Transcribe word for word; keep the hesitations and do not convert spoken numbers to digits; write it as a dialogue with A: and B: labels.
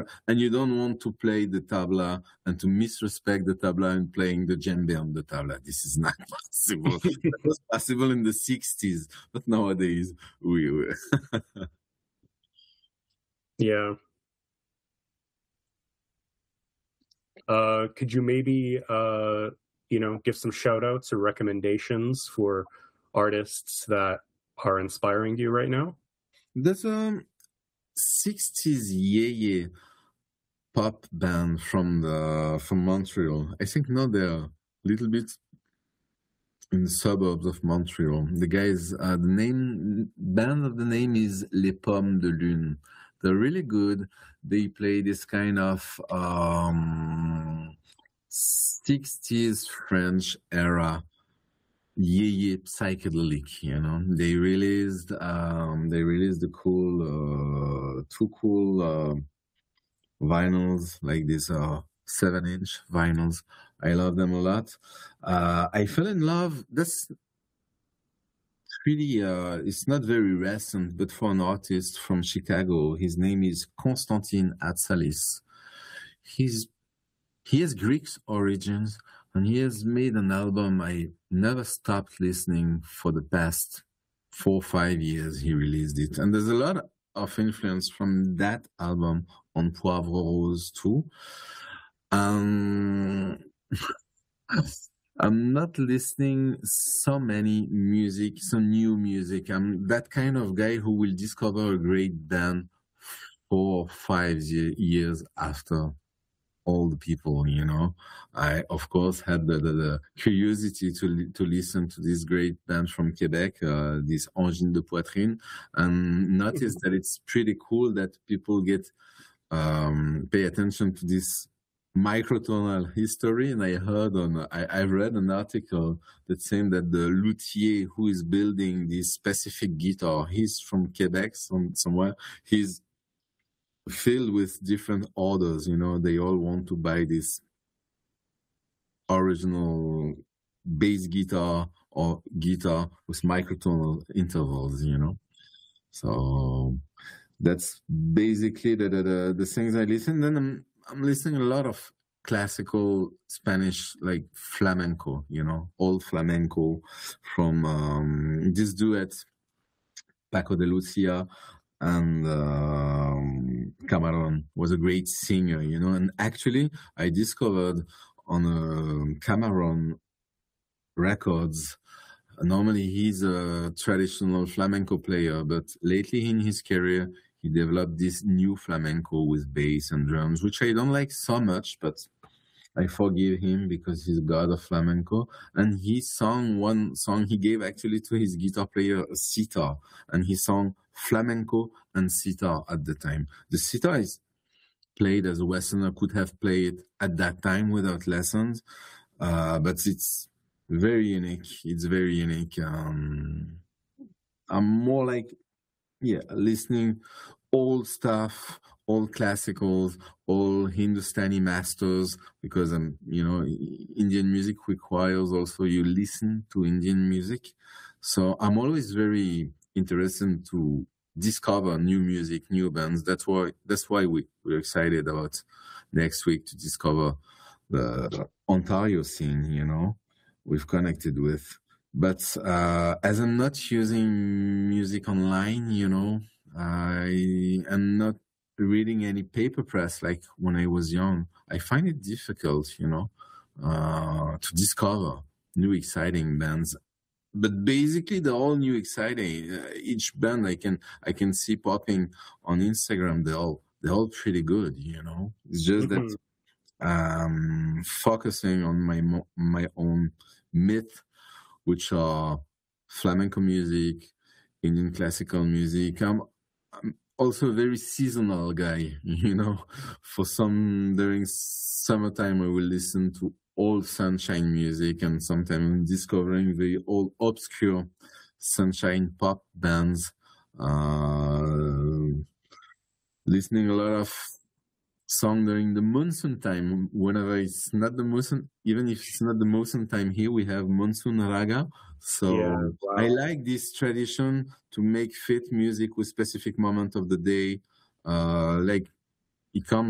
A: never, and you don't want to play the tabla and to misrespect the tabla and playing the djembe on the tabla. This is not possible. It was possible in the sixties, but nowadays we. we
B: yeah. Uh, could you maybe, uh, you know, give some shout outs or recommendations for artists that are inspiring you right now?
A: There's a sixties yeye pop band from the from Montreal. I think now they're a little bit in the suburbs of Montreal. The guys, uh, the name band of the name is Les Pommes de Lune. They're really good. They play this kind of um, sixties French era yeye psychedelic. You know, they released um, they released the cool uh, two cool uh, vinyls like this uh, seven inch vinyls. I love them a lot. Uh, I fell in love. That's really, uh, it's not very recent, but for an artist from Chicago, his name is Konstantin Atsalis. He's he has Greek origins, and he has made an album I never stopped listening for the past four or five years. He released it, and there's a lot of influence from that album on Poivre Rose too. Um. I'm not listening so many music, some new music. I'm that kind of guy who will discover a great band four or five ye- years after all the people, you know. I, of course, had the, the, the curiosity to li- to listen to this great band from Quebec, uh, this Angine de Poitrine, and notice that it's pretty cool that people get um, pay attention to this microtonal history. And I heard on I, I read an article that saying that the luthier who is building this specific guitar, he's from Quebec, some somewhere, he's filled with different orders, you know. They all want to buy this original bass guitar or guitar with microtonal intervals, you know. So that's basically the the, the, the things I listen. Then I'm I'm listening a lot of classical Spanish, like flamenco, you know, old flamenco from um, this duet, Paco de Lucia and um, Camarón was a great singer, you know. And actually, I discovered on a Camarón records. Normally, he's a traditional flamenco player, but lately in his career, he developed this new flamenco with bass and drums, which I don't like so much, but I forgive him because he's god of flamenco. And he sang one song, he gave actually to his guitar player a sitar, and he sang flamenco and sitar at the time. The sitar is played as a Westerner could have played at that time without lessons, uh, but it's very unique. It's very unique. Um, I'm more like, yeah, listening old stuff, old classicals, old Hindustani masters, because um, you know, Indian music requires also you listen to Indian music. So I'm always very interested to discover new music, new bands. That's why that's why we, we're excited about next week to discover the Ontario scene, you know, we've connected with. But uh, as I'm not using music online, you know, I am not reading any paper press like when I was young. I find it difficult, you know, uh, to discover new exciting bands. But basically, they're all new exciting. Uh, each band I can I can see popping on Instagram, they're all they're all pretty good, you know. It's just
B: Mhm.
A: that um, focusing on my mo- my own myth, which are flamenco music, Indian classical music. I'm, I'm also a very seasonal guy, you know. For some, during summertime, I will listen to old sunshine music, and sometimes discovering the old obscure sunshine pop bands. Uh, listening a lot of song during the monsoon time, whenever it's not the monsoon, even if it's not the monsoon time here, we have monsoon raga. So
B: Yeah,
A: I
B: wow.
A: like this tradition to make fit music with specific moment of the day. Uh, like it comes